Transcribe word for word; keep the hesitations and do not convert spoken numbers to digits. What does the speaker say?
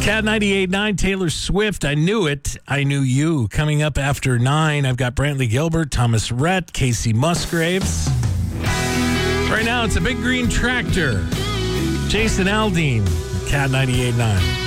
Cat ninety-eight point nine, Taylor Swift. I knew it. I knew you. Coming up after nine, I've got Brantley Gilbert, Thomas Rhett, Casey Musgraves. Right now, it's a big green tractor. Jason Aldean, Cat ninety-eight point nine.